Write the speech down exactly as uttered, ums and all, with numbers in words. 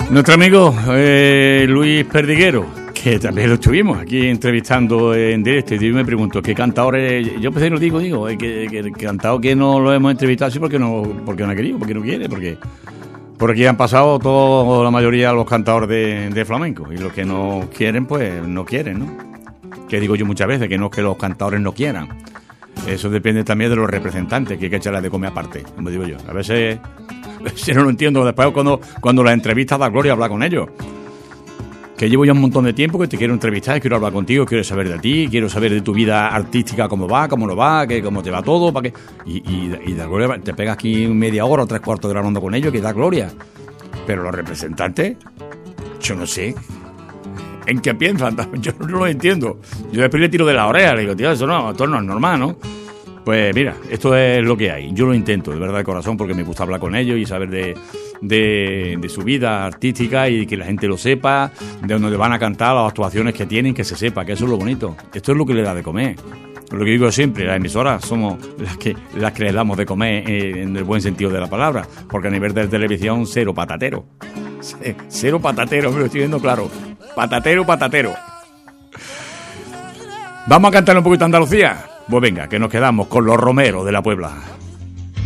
Nuestro amigo eh, Luis Perdiguero, que también lo estuvimos aquí entrevistando en directo, y yo me pregunto, ¿qué cantadores? Yo pues lo digo, digo, que, que el cantador que no lo hemos entrevistado, sí, porque no, porque no ha querido, porque no quiere, porque por aquí han pasado toda la mayoría de los cantadores de, de flamenco, y los que no quieren, pues no quieren, ¿no? Que digo yo muchas veces, que no es que los cantadores no quieran, eso depende también de los representantes, que hay que echarles de comer aparte, como digo yo. A veces, a veces no lo entiendo, después cuando, cuando las entrevistas da gloria hablar con ellos. Que llevo ya un montón de tiempo que te quiero entrevistar, quiero hablar contigo, quiero saber de ti, quiero saber de tu vida artística, cómo va, cómo no va, que cómo te va todo, para que y, y, y da gloria, te pegas aquí media hora o tres cuartos de hora hablando con ellos, que da gloria. Pero los representantes, yo no sé en qué piensan, yo no lo entiendo. Yo después le tiro de la oreja, le digo, tío, eso no, esto no es normal, ¿no? Pues mira, esto es lo que hay. Yo lo intento, de verdad, de corazón, porque me gusta hablar con ellos y saber de, de, de su vida artística y que la gente lo sepa, de dónde van a cantar, las actuaciones que tienen, que se sepa, que eso es lo bonito. Esto es lo que le da de comer. Lo que digo siempre, las emisoras somos las que, las que les damos de comer eh, en el buen sentido de la palabra, porque a nivel de televisión, cero patatero. Cero patatero, me lo estoy viendo claro. Patatero, patatero. Vamos a cantar un poquito Andalucía. Pues venga, que nos quedamos con los romeros de la Puebla.